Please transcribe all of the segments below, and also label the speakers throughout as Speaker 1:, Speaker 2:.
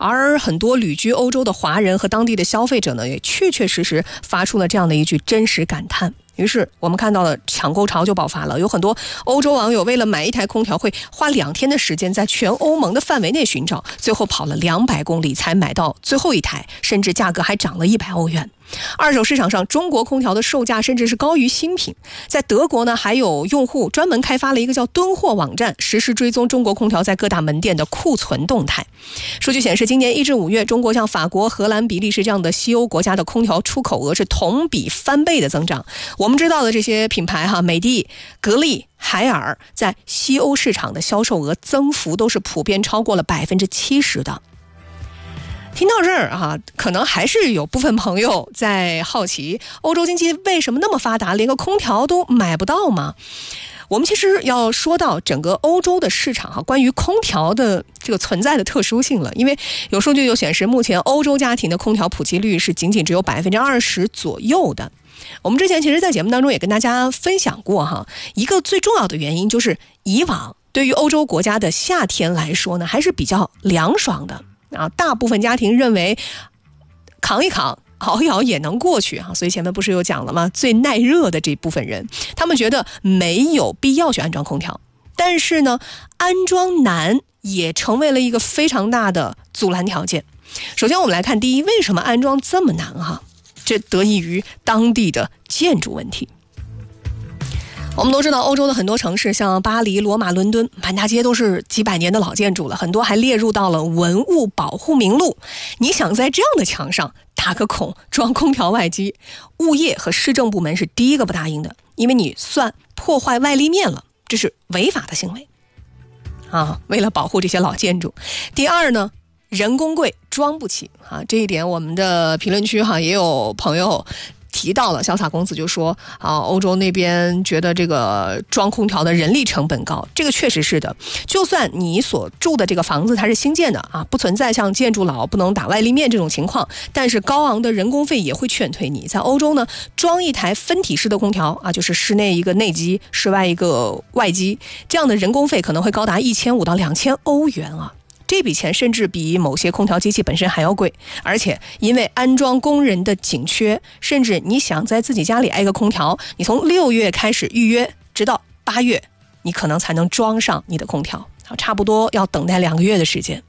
Speaker 1: 而很多旅居欧洲的华人和当地的消费者呢，也确确实实发出了这样的一句真实感叹。于是我们看到了抢购潮就爆发了，有很多欧洲网友为了买一台空调会花2天的时间在全欧盟的范围内寻找，最后跑了200公里才买到最后一台，甚至价格还涨了100欧元。二手市场上中国空调的售价甚至是高于新品。在德国呢，还有用户专门开发了一个叫蹲货网站，实时追踪中国空调在各大门店的库存动态。数据显示，今年1至5月，中国像法国、荷兰、比利时这样的西欧国家的空调出口额是同比翻倍的增长。我们知道的这些品牌美的、格力、海尔在西欧市场的销售额增幅都是普遍超过了70%的。听到这儿可能还是有部分朋友在好奇，欧洲经济为什么那么发达，连个空调都买不到吗？我们其实要说到整个欧洲的市场关于空调的这个存在的特殊性了。因为有数据就显示，目前欧洲家庭的空调普及率是仅仅只有20%左右的。我们之前其实在节目当中也跟大家分享过一个最重要的原因就是以往对于欧洲国家的夏天来说呢，还是比较凉爽的大部分家庭认为扛一扛熬一熬也能过去所以前面不是有讲了吗？最耐热的这部分人，他们觉得没有必要去安装空调，但是呢，安装难也成为了一个非常大的阻拦条件。首先我们来看第一，为什么安装这么难这得益于当地的建筑问题。我们都知道欧洲的很多城市，像巴黎、罗马、伦敦，满大街都是几百年的老建筑了，很多还列入到了文物保护名录。你想在这样的墙上打个孔装空调外机，物业和市政部门是第一个不答应的，因为你算破坏外立面了，这是违法的行为为了保护这些老建筑。第二呢，人工贵，装不起这一点我们的评论区也有朋友提到了。潇洒公子就说欧洲那边觉得这个装空调的人力成本高，这个确实是的。就算你所住的这个房子它是新建的不存在像建筑老不能打外立面这种情况，但是高昂的人工费也会劝退你。在欧洲呢，装一台分体式的空调就是室内一个内机，室外一个外机，这样的人工费可能会高达1500到2000欧元这笔钱甚至比某些空调机器本身还要贵。而且因为安装工人的紧缺，甚至你想在自己家里安个空调，你从6月开始预约，直到8月你可能才能装上你的空调差不多要等待2个月的时间。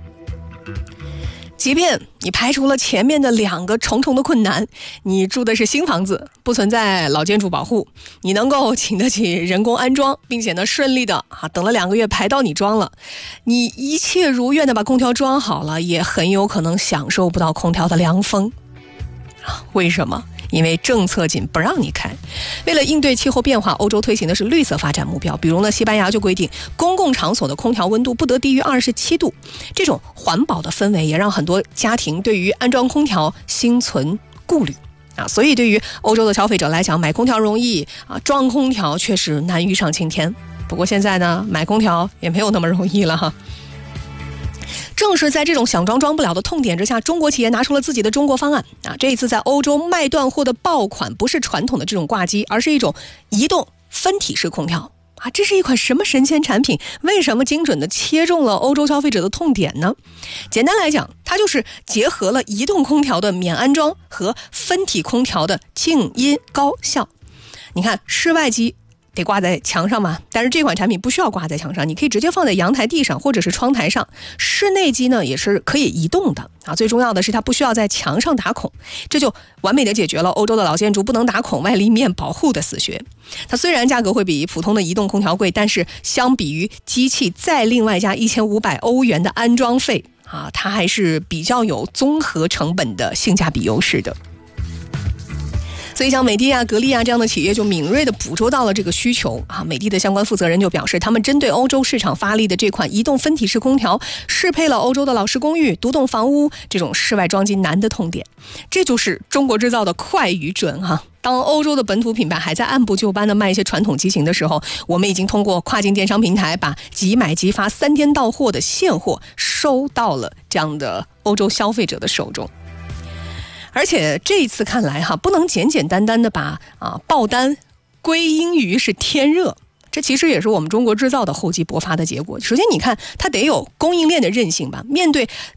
Speaker 1: 即便你排除了前面的2个重重的困难，你住的是新房子，不存在老建筑保护，你能够请得起人工安装，并且呢顺利的等了2个月排到你装了，你一切如愿的把空调装好了，也很有可能享受不到空调的凉风。为什么？因为政策紧不让你开。为了应对气候变化，欧洲推行的是绿色发展目标。比如呢，西班牙就规定公共场所的空调温度不得低于27度。这种环保的氛围也让很多家庭对于安装空调心存顾虑所以对于欧洲的消费者来讲，买空调容易装空调确实难于上青天。不过现在呢，买空调也没有那么容易了正是在这种想装装不了的痛点之下，中国企业拿出了自己的中国方案这一次在欧洲卖断货的爆款不是传统的这种挂机，而是一种移动分体式空调这是一款什么神仙产品？为什么精准的切中了欧洲消费者的痛点呢？简单来讲，它就是结合了移动空调的免安装和分体空调的静音高效。你看，室外机得挂在墙上嘛，但是这款产品不需要挂在墙上，你可以直接放在阳台地上或者是窗台上。室内机呢也是可以移动的最重要的是它不需要在墙上打孔，这就完美的解决了欧洲的老建筑不能打孔外立面保护的死穴。它虽然价格会比普通的移动空调贵，但是相比于机器再另外加1500欧元的安装费它还是比较有综合成本的性价比优势的。所以像美的格力这样的企业就敏锐地捕捉到了这个需求美的的相关负责人就表示，他们针对欧洲市场发力的这款移动分体式空调，适配了欧洲的老式公寓、独栋房屋这种室外装机难的痛点。这就是中国制造的快与准当欧洲的本土品牌还在按部就班的卖一些传统机型的时候，我们已经通过跨境电商平台把即买即发3天到货的现货收到了这样的欧洲消费者的手中。而且这一次看来不能简简单单的把爆单归因于是天热，这其实也是我们中国制造的厚积薄发的结果。首先你看它得有供应链的韧性吧，面对